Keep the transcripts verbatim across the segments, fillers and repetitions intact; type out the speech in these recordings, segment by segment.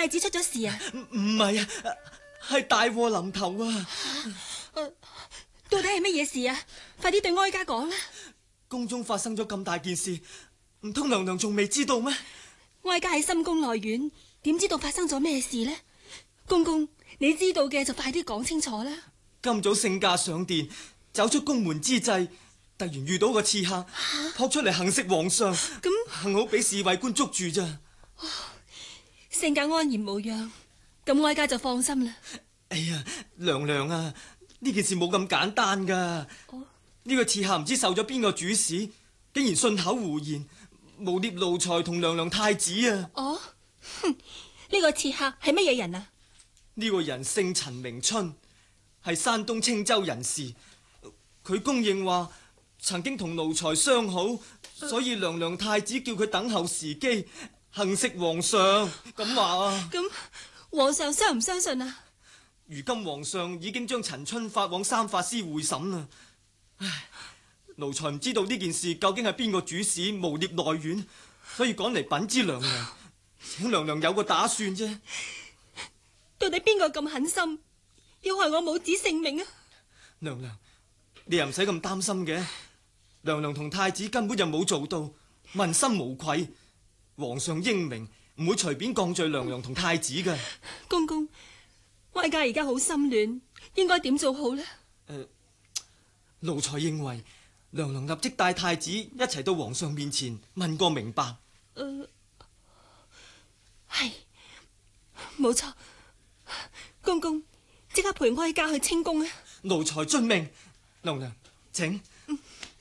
太子出咗事啊？ 唔唔係啊，係大禍臨頭啊！ 啊到底係乜嘢事啊？快啲對哀家講啦！ 宮中發生咗咁大件事，唔通娘娘仲未知道咩？ 哀家喺深宮內院，點知道發生咗咩事呢？公公，你知道嘅就快啲講清楚啦！ 今早聖駕上殿，走出宮門之際，突然遇到個刺客，撲出嚟行刺皇上。咁幸好俾侍衛官捉住咋。 聖駕安然無恙，咁哀家就放心啦。 哎呀，娘娘啊，呢件事冇咁簡單噶。呢、哦、個刺客唔知受咗邊個主使，竟然信口胡言，誣衊奴才同娘娘太子啊！ 哦，哼，呢、這個刺客係乜嘢人啊？ 呢個人姓陳名春，係山東青州人士。佢供認話曾經同奴才相好，所以娘娘太子叫佢等候時機行刺皇上。咁話啊？咁皇上相唔相信啊？ 如今皇上已經將陳春發往三法司會審啦。唉，奴才唔知道呢件事究竟係邊個主使誣衊內院，所以趕嚟稟知娘娘，請娘娘有個打算啫。 到底邊個咁狠心，要害我母子性命啊？ 娘娘，你又唔使咁擔心嘅。娘娘同太子根本就冇做到，問心無愧。皇上英明，唔會隨便降罪娘娘同太子嘅。 公公，哀家而家好心亂，應該點做好呢？誒、 呃，奴才認為娘娘立即帶太子一齊到皇上面前問個明白。誒、 呃，係，冇錯。公公，即刻陪哀家去清宮啊！ 奴才遵命。娘娘，請。 嗯、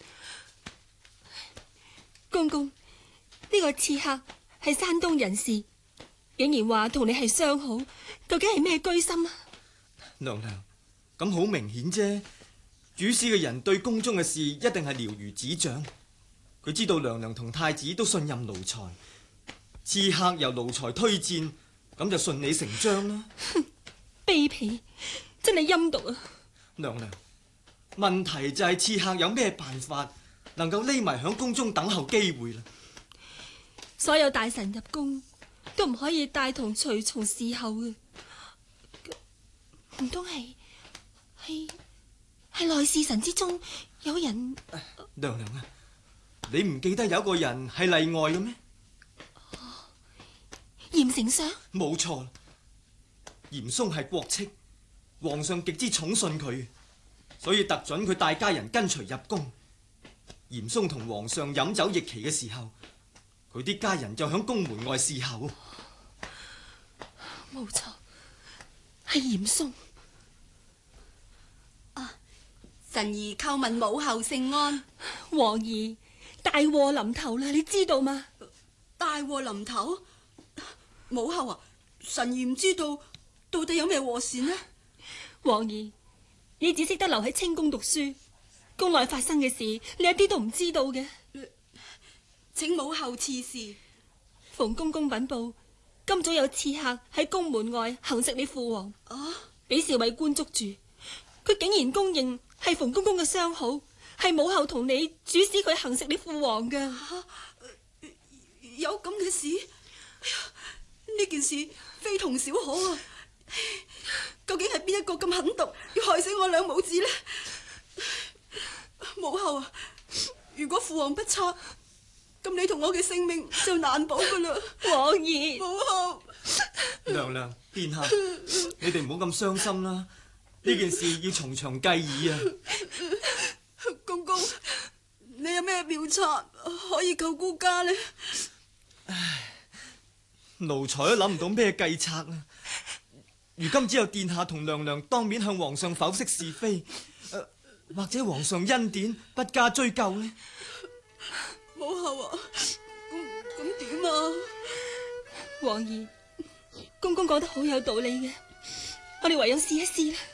公公，呢、這個刺客係山東人士，竟然話同你係相好，究竟係咩居心啊？ 娘娘，咁好明顯啫。主使嘅人對宮中嘅事一定係了如指掌。佢知道娘娘同太子都信任奴才，刺客由奴才推薦，咁就順理成章啦。 卑鄙，真係陰毒啊！ 娘娘，問題就係刺客有咩辦法能夠匿埋響宮中等候機會啦？ 所有大臣入宮都唔可以帶同隨從侍候嘅，唔通係係係內侍臣之中有人？ 娘娘啊，你唔記得有個人係例外嘅咩？ 嚴丞相？ 冇錯。嚴嵩係國戚，皇上極之寵信佢，所以特准佢帶家人跟隨入宮。嚴嵩同皇上飲酒弈棋嘅時候，佢啲家人就響宮門外侍候。 冇錯，係嚴嵩。 啊，臣兒叩問母后聖安。 皇兒，大禍臨頭啦，你知道嗎？ 大禍臨頭？母后啊，臣兒唔知道。到底有咩禍事呢？ 皇兒，你只識得留喺清宮讀書，宮內發生嘅事，你一啲都唔知道嘅。 請母后賜示。 馮公公稟報，今早有刺客喺宮門外行刺你父皇， 啊，俾侍衛官捉住。佢竟然公認係馮公公嘅相好，係母后同你主使佢行刺你父皇嘅。 啊，有咁嘅事？哎呀，呢件事非同小可啊！究竟係邊一個咁狠毒，要害死我兩母子呢？母后啊，如果父皇不測，咁你同我嘅性命就難保噶啦。 皇兒， 母后， 娘娘殿下，你哋唔好咁傷心啦，呢件事要從長計議啊。 公公，你有咩妙策可以救孤家呢？ 唉，奴才都諗唔到咩計策啦。如今只有殿下同娘娘當面向皇上剖析是非，呃、或者皇上恩典不加追究呢？ 母后啊，咁咁點啊？ 皇兒，公公講得好有道理嘅，我哋唯有試一試啦。